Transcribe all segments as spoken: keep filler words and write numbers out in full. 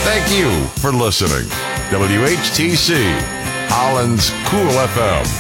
Thank you for listening. W H T C, Holland's Cool F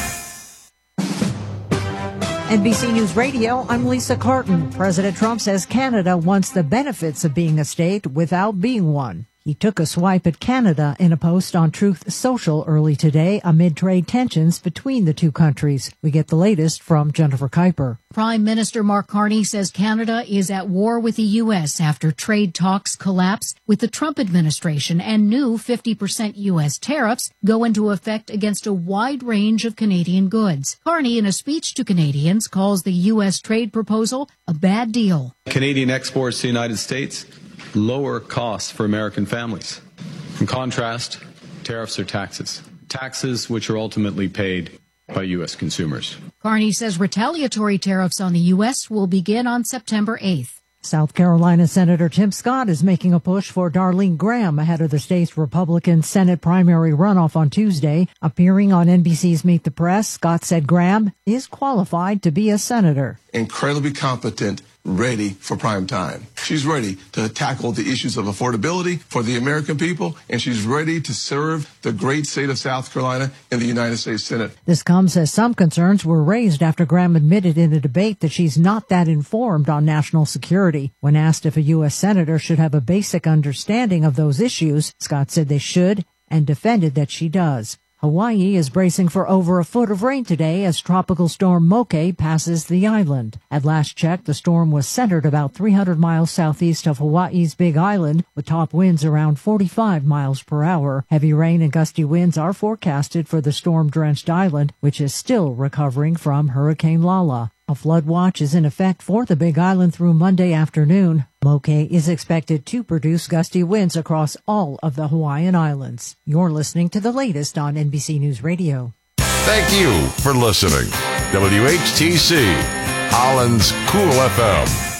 M. N B C News Radio, I'm Lisa Carton. President Trump says Canada wants the benefits of being a state without being one. He took a swipe at Canada in a post on Truth Social early today amid trade tensions between the two countries. We get the latest from Jennifer Kuiper. Prime Minister Mark Carney says Canada is at war with the U S after trade talks collapse with the Trump administration and new fifty percent U S tariffs go into effect against a wide range of Canadian goods. Carney, in a speech to Canadians, calls the U S trade proposal a bad deal. Canadian exports to the United States lower costs for American families. In contrast, tariffs are taxes. Taxes which are ultimately paid by U S consumers. Carney says retaliatory tariffs on the U S will begin on September eighth. South Carolina Senator Tim Scott is making a push for Darlene Graham ahead of the state's Republican Senate primary runoff on Tuesday. Appearing on N B C's Meet the Press, Scott said Graham is qualified to be a senator. Incredibly competent, ready for prime time. She's ready to tackle the issues of affordability for the American people, and she's ready to serve the great state of South Carolina in the United States Senate. This comes as some concerns were raised after Graham admitted in a debate that she's not that informed on national security. When asked if a U S senator should have a basic understanding of those issues, Scott said they should and defended that she does. Hawaii is bracing for over a foot of rain today as Tropical Storm Moke passes the island. At last check, the storm was centered about three hundred miles southeast of Hawaii's Big Island, with top winds around forty-five miles per hour. Heavy rain and gusty winds are forecasted for the storm-drenched island, which is still recovering from Hurricane Lala. A flood watch is in effect for the Big Island through Monday afternoon. Moke is expected to produce gusty winds across all of the Hawaiian Islands. You're listening to the latest on N B C News Radio. Thank you for listening. W H T C, Holland's Cool F M.